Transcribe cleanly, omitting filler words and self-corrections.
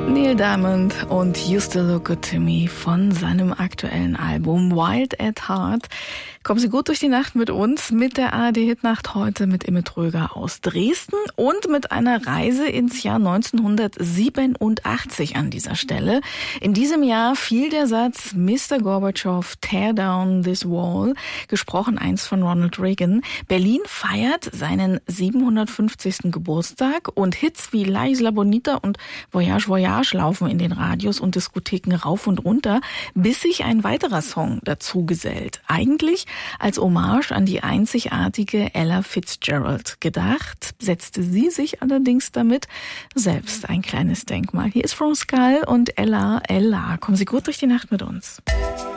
Neil Diamond und Used to Look Good to Me von seinem aktuellen Album Wild at Heart. Kommen Sie gut durch die Nacht mit uns, mit der ARD-Hitnacht heute mit Imme Tröger aus Dresden und mit einer Reise ins Jahr 1987 an dieser Stelle. In diesem Jahr fiel der Satz Mr. Gorbatschow, tear down this wall, gesprochen einst von Ronald Reagan. Berlin feiert seinen 750. Geburtstag und Hits wie La Isla Bonita und Voyage Voyage laufen in den Radios und Diskotheken rauf und runter, bis sich ein weiterer Song dazu gesellt. Eigentlich als Hommage an die einzigartige Ella Fitzgerald gedacht, setzte sie sich allerdings damit selbst ein kleines Denkmal. Hier ist From Skull und Ella. Kommen Sie gut durch die Nacht mit uns.